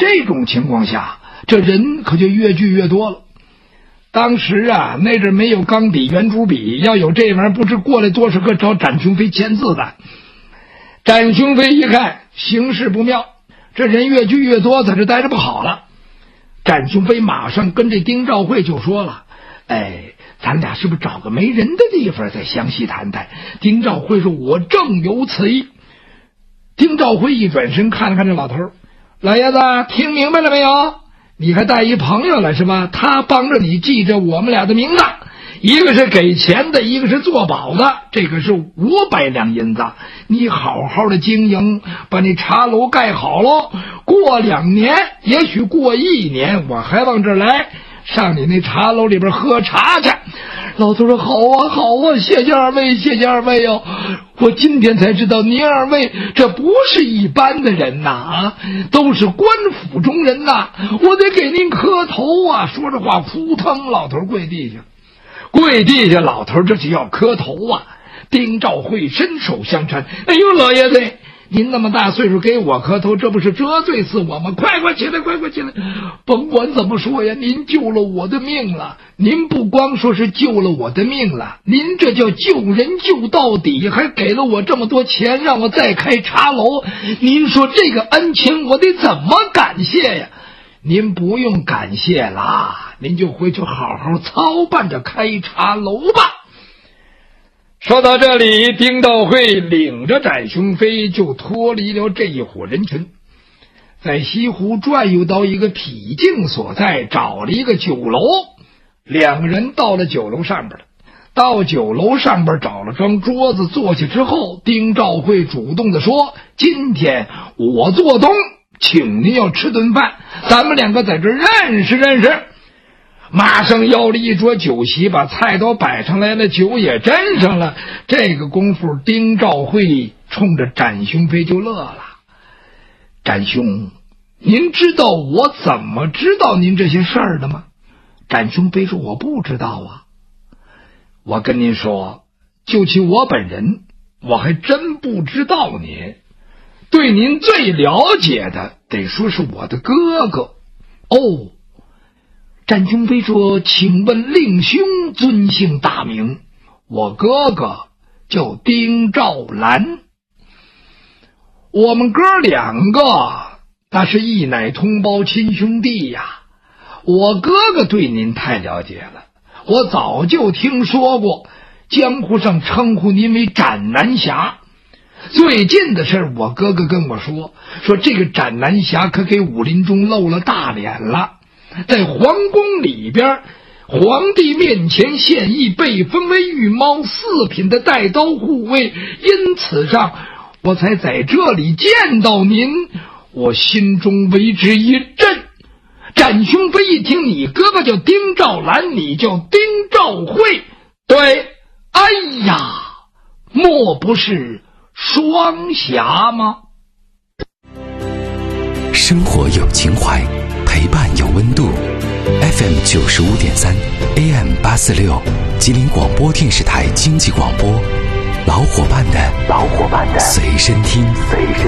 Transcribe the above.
这种情况下，这人可就越聚越多了。当时啊，那阵没有钢笔圆珠笔，要有这玩意儿，不知过来多少个找展雄飞签字的。展雄飞一看形势不妙，这人越聚越多，在这待着不好了。展雄飞马上跟这丁兆会就说了：“咱俩是不是找个没人的地方再详细谈谈？”丁兆会说：“我正有此意。”丁兆会一转身看了看这老头：“老爷子，听明白了没有？你还带一朋友了是吧？他帮着你记着我们俩的名字，一个是给钱的，一个是做保的，这个是500两银子。你好好的经营，把那茶楼盖好喽。过2年，也许过1年，我还往这儿来，上你那茶楼里边喝茶去。”老头说：“好啊，好啊，谢谢二位，谢谢二位哟！我今天才知道您二位这不是一般的人呐，都是官府中人呐，我得给您磕头啊！”说着话，扑腾，老头跪地下，老头这就要磕头啊！丁兆会伸手相搀：“哎呦，老爷子，您那么大岁数给我磕头，这不是折罪死我吗？快起来！甭管怎么说呀，您救了我的命了。您不光说是救了我的命了，您这叫救人救到底，还给了我这么多钱，让我再开茶楼。您说这个恩情我得怎么感谢呀？”“您不用感谢啦，您就回去好好操办着开茶楼吧。”说到这里，丁兆会领着展雄飞就脱离了这一伙人群，在西湖转悠到一个僻静所在，找了一个酒楼。2个人到了酒楼上边了，到酒楼上边找了张桌子坐下之后，丁兆会主动的说：“今天我做东，请您要吃顿饭，咱们2个在这认识认识。”马上要了一桌酒席，把菜都摆上来了，酒也斟上了。这个功夫，丁兆会冲着展雄飞就乐了：“展兄，您知道我怎么知道您这些事儿的吗？”展雄飞说：“我不知道啊。我跟您说，就其我本人，我还真不知道您。对您最了解的，得说是我的哥哥。”“哦。”展雄飞说：“请问令兄尊姓大名？”“我哥哥叫丁兆兰。”“我们哥2个那是一奶同胞亲兄弟呀。我哥哥对您太了解了，我早就听说过，江湖上称呼您为斩南侠。最近的事我哥哥跟我说这个斩南侠可给武林中露了大脸了，在皇宫里边，皇帝面前献艺，被封为御猫4品的带刀护卫，因此上我才在这里见到您，我心中为之一震。”展雄飞一听，你哥哥叫丁兆兰，你叫丁兆会，对，哎呀，莫不是双侠吗？ 生活有情怀，陪伴有温度。FM 95.3 AM 846，吉林广播电视台经济广播，老伙伴的随身听。